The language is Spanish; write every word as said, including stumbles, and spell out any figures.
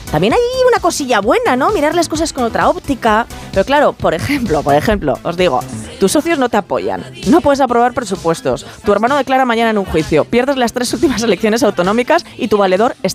también hay una cosilla buena, ¿no? Mirar las cosas con otra óptica. Pero claro, por ejemplo, por ejemplo, os digo, tus socios no te apoyan, no puedes aprobar presupuestos, tu hermano declara mañana en un juicio, pierdes las tres últimas elecciones autonómicas y tu valedor está